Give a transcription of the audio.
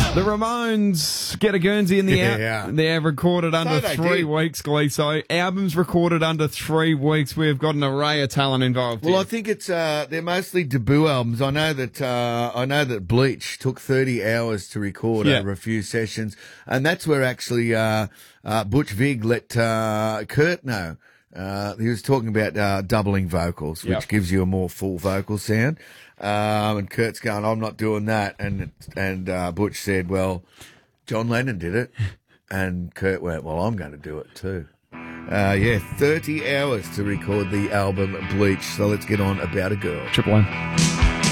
The Ramones get a Guernsey in the out. They're recorded under 3 weeks, Glee. So albums recorded under 3 weeks. We've got an array of talent involved. Well, I think it's they're mostly debut albums. I know that Bleach took 30 hours to record over a few sessions, and that's where actually Butch Vig let Kurt know. He was talking about doubling vocals, which gives you a more full vocal sound. And Kurt's going, I'm not doing that. And Butch said, well, John Lennon did it. And Kurt went, well, I'm going to do it too. 30 hours to record the album Bleach. So let's get on About a Girl. Triple M.